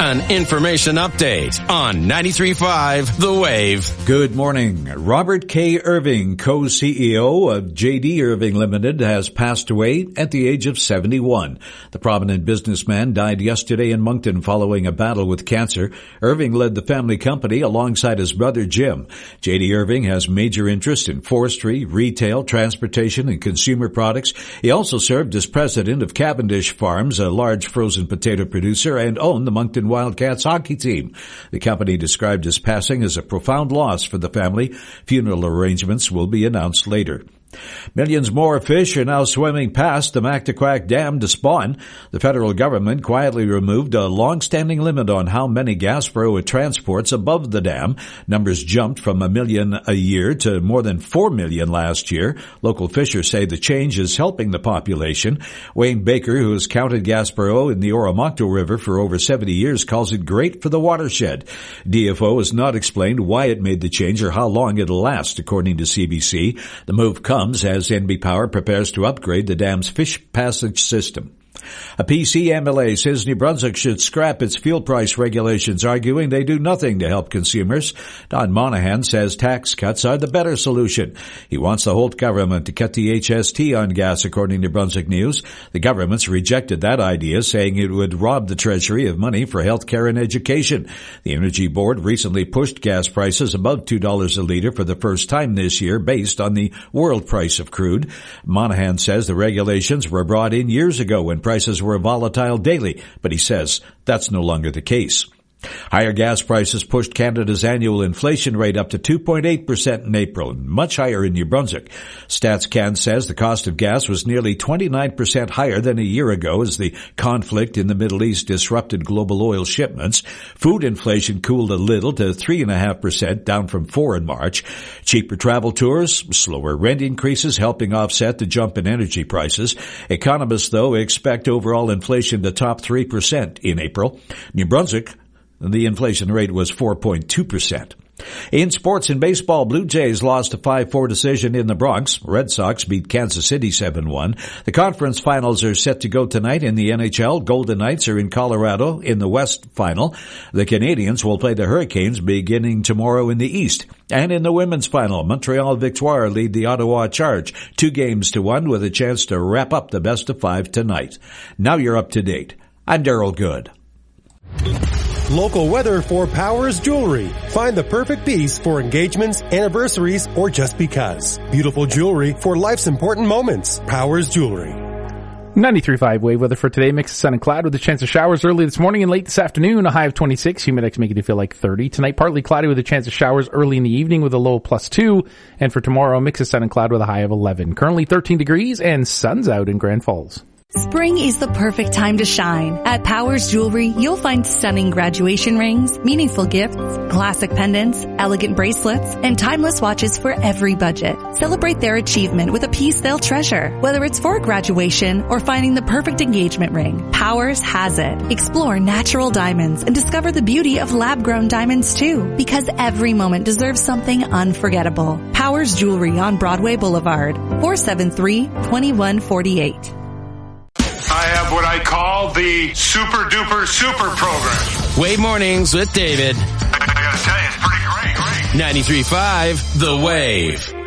an information update on 93.5 The Wave. Good morning. Robert K. Irving, co-CEO of J.D. Irving Limited, has passed away at the age of 71. The prominent businessman died yesterday in Moncton following a battle with cancer. Irving led the family company alongside his brother Jim. J.D. Irving has major interest in forestry, retail, transportation, and consumer products. He also served as president of Cavendish Farms, a large frozen potato producer, and owned the Moncton Wildcats hockey team. The company described his passing as a profound loss for the family. Funeral arrangements will be announced later. Millions more fish are now swimming past the Mactaquac Dam to spawn. The federal government quietly removed a long-standing limit on how many Gaspereau it transports above the dam. Numbers jumped from 1 million a year to more than 4 million last year. Local fishers say the change is helping the population. Wayne Baker, who has counted Gaspereau in the Oromocto River for over 70 years, calls it great for the watershed. DFO has not explained why it made the change or how long it'll last, according to CBC. The move comes as NB Power prepares to upgrade the dam's fish passage system. A PC MLA says New Brunswick should scrap its fuel price regulations, arguing they do nothing to help consumers. Don Monahan says tax cuts are the better solution. He wants the Holt government to cut the HST on gas, according to Brunswick News. The government's rejected that idea, saying it would rob the Treasury of money for health care and education. The Energy Board recently pushed gas prices above $2 a litre for the first time this year, based on the world price of crude. Monahan says the regulations were brought in years ago when prices were volatile daily, but he says that's no longer the case. Higher gas prices pushed Canada's annual inflation rate up to 2.8% in April, much higher in New Brunswick. StatsCan says the cost of gas was nearly 29% higher than a year ago as the conflict in the Middle East disrupted global oil shipments. Food inflation cooled a little to 3.5%, down from 4% in March. Cheaper travel tours, slower rent increases helping offset the jump in energy prices. Economists, though, expect overall inflation to top 3% in April. New Brunswick, the inflation rate was 4.2%. In sports and baseball, Blue Jays lost a 5-4 decision in the Bronx. Red Sox beat Kansas City 7-1. The conference finals are set to go tonight in the NHL. Golden Knights are in Colorado in the West final. The Canadiens will play the Hurricanes beginning tomorrow in the East. And in the women's final, Montreal Victoire lead the Ottawa Charge 2-1 with a chance to wrap up the best of 5 tonight. Now you're up to date. I'm Daryl Good. Local weather for Powers Jewelry. Find the perfect piece for engagements, anniversaries, or just because. Beautiful jewelry for life's important moments. Powers Jewelry. 93.5 wave weather for today. Mix of sun and cloud with a chance of showers early this morning and late this afternoon. A high of 26. Humidex making it feel like 30. Tonight, partly cloudy with a chance of showers early in the evening with a low of +2. And for tomorrow, mix of sun and cloud with a high of 11. Currently 13 degrees and sun's out in Grand Falls. Spring is the perfect time to shine. At Powers Jewelry, you'll find stunning graduation rings, meaningful gifts, classic pendants, elegant bracelets, and timeless watches for every budget. Celebrate their achievement with a piece they'll treasure. Whether it's for graduation or finding the perfect engagement ring, Powers has it. Explore natural diamonds and discover the beauty of lab-grown diamonds too, because every moment deserves something unforgettable. Powers Jewelry on Broadway Boulevard, 473-2148. I have what I call the super duper super program. Wave Mornings with David. I gotta tell you, it's pretty great. 93.5 The Wave.